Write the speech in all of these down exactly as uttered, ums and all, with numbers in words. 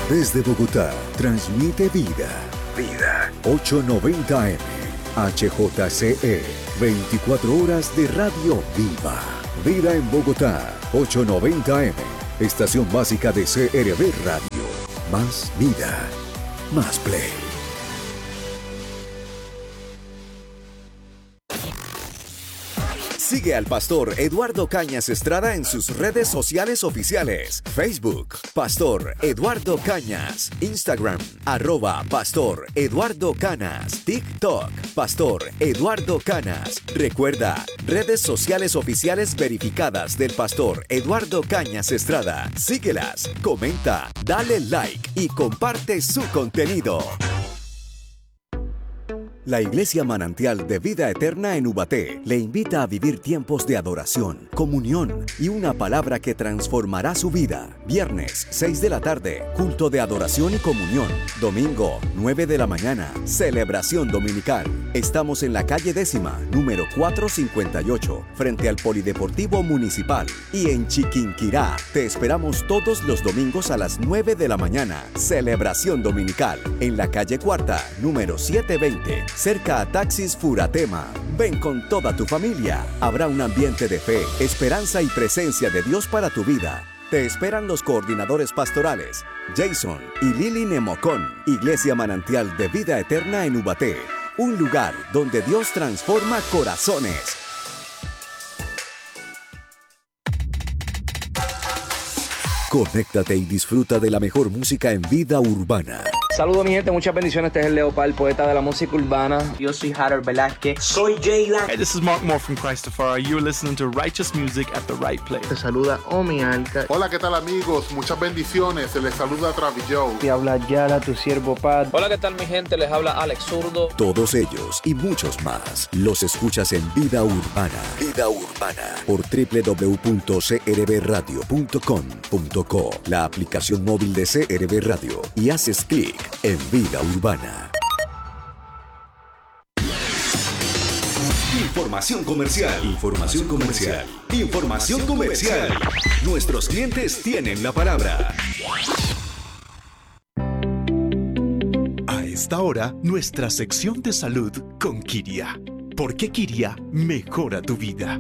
Desde Bogotá, transmite Vida. Vida. ochocientos noventa eme. H J C E. veinticuatro horas de radio viva. Vida en Bogotá. ochocientos noventa eme. Estación básica de C R V Radio. Más vida. Más play. Sigue al pastor Eduardo Cañas Estrada en sus redes sociales oficiales. Facebook, Pastor Eduardo Cañas. Instagram, arroba Pastor Eduardo Canas. TikTok, Pastor Eduardo Canas. Recuerda, redes sociales oficiales verificadas del pastor Eduardo Cañas Estrada. Síguelas, comenta, dale like y comparte su contenido. La Iglesia Manantial de Vida Eterna en Ubaté le invita a vivir tiempos de adoración, comunión y una palabra que transformará su vida. Viernes, seis de la tarde, culto de adoración y comunión. Domingo, nueve de la mañana, celebración dominical. Estamos en la calle décima, número cuatrocientos cincuenta y ocho, frente al Polideportivo Municipal. Y en Chiquinquirá, te esperamos todos los domingos a las nueve de la mañana. Celebración dominical, en la calle cuarta, número setecientos veinte. Cerca a Taxis Furatema. Ven con toda tu familia. Habrá un ambiente de fe, esperanza y presencia de Dios para tu vida. Te esperan los coordinadores pastorales, Jason y Lili Nemocón. Iglesia Manantial de Vida Eterna en Ubaté. Un lugar donde Dios transforma corazones. Conéctate y disfruta de la mejor música en vida urbana. Saludos mi gente, muchas bendiciones. Este es el Leopard, poeta de la música urbana. Yo soy Harold Velázquez. Soy Jayla. Hey, this is Mark Moore from Christopher. You're listening to Righteous Music at the Right Place. Te saluda Omi Alca. Hola, ¿qué tal amigos? Muchas bendiciones. Se les saluda Travis Joe. Te habla Yara, tu siervo Pat. Hola, ¿qué tal mi gente? Les habla Alex Zurdo. Todos ellos y muchos más los escuchas en Vida Urbana. Vida Urbana por doble u doble u doble u punto c r v radio punto com punto co, la aplicación móvil de C R V Radio, y haces clic en Vida Urbana. Información comercial. Información comercial. Información comercial. Nuestros clientes tienen la palabra. A esta hora, nuestra sección de salud con Kiria. Porque Kiria mejora tu vida.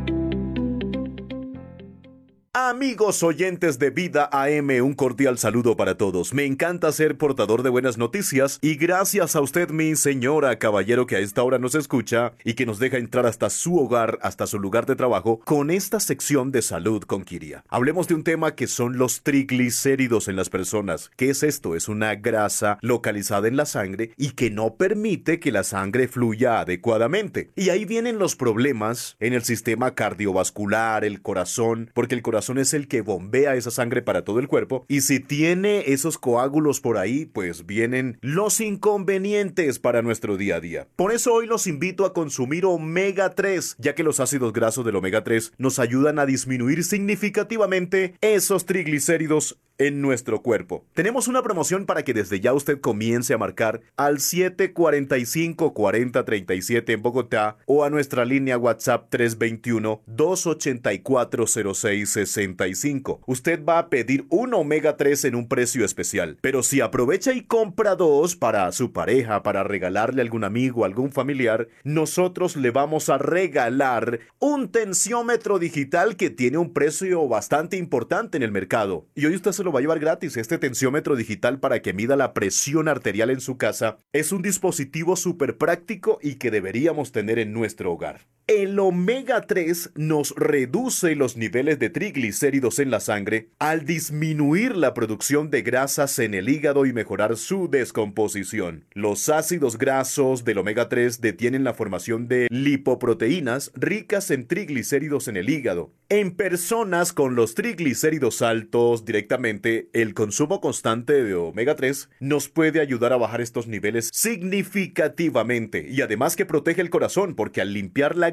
Amigos oyentes de Vida A M, un cordial saludo para todos. Me encanta ser portador de buenas noticias y gracias a usted, mi señora, caballero, que a esta hora nos escucha y que nos deja entrar hasta su hogar, hasta su lugar de trabajo, con esta sección de salud con Kiria. Hablemos de un tema que son los triglicéridos en las personas. ¿Qué es esto? Es una grasa localizada en la sangre y que no permite que la sangre fluya adecuadamente. Y ahí vienen los problemas en el sistema cardiovascular, el corazón, porque el corazón es el que bombea esa sangre para todo el cuerpo, y si tiene esos coágulos por ahí, pues vienen los inconvenientes para nuestro día a día. Por eso hoy los invito a consumir omega tres, ya que los ácidos grasos del omega tres nos ayudan a disminuir significativamente esos triglicéridos en nuestro cuerpo. Tenemos una promoción para que desde ya usted comience a marcar al siete cuarenta y cinco, cuarenta treinta y siete en Bogotá o a nuestra línea WhatsApp tres veintiuno, dos ochenta y cuatro, cero seis sesenta y cinco. Usted va a pedir un omega tres en un precio especial, pero si aprovecha y compra dos para su pareja, para regalarle a algún amigo, a algún familiar, nosotros le vamos a regalar un tensiómetro digital que tiene un precio bastante importante en el mercado. Y hoy usted se lo va a llevar gratis. Este tensiómetro digital para que mida la presión arterial en su casa es un dispositivo súper práctico y que deberíamos tener en nuestro hogar. El omega tres nos reduce los niveles de triglicéridos en la sangre al disminuir la producción de grasas en el hígado y mejorar su descomposición. Los ácidos grasos del omega tres detienen la formación de lipoproteínas ricas en triglicéridos en el hígado. En personas con los triglicéridos altos directamente, el consumo constante de omega tres nos puede ayudar a bajar estos niveles significativamente, y además que protege el corazón porque al limpiar la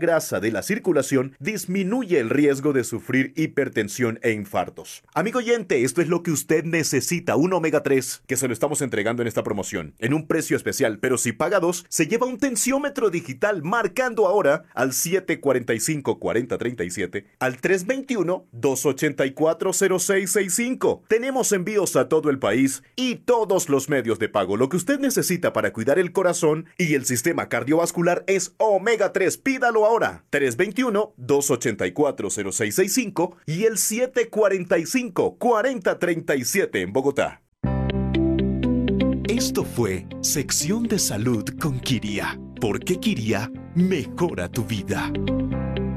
grasa de la circulación disminuye el riesgo de sufrir hipertensión e infartos. Amigo oyente, esto es lo que usted necesita, un omega tres, que se lo estamos entregando en esta promoción, en un precio especial, pero si paga dos, se lleva un tensiómetro digital marcando ahora al siete cuatro cinco, cuatro cero tres siete, al tres dos uno, dos ocho cuatro, cero seis seis cinco. Tenemos envíos a todo el país y todos los medios de pago. Lo que usted necesita para cuidar el corazón y el sistema cardiovascular es omega tres. Pídalo ahora. tres dos uno, dos ocho cuatro, cero seis seis cinco y el siete cuatro cinco, cuatro cero tres siete en Bogotá. Esto fue Sección de Salud con Kiria. ¿Por qué Kiria mejora tu vida?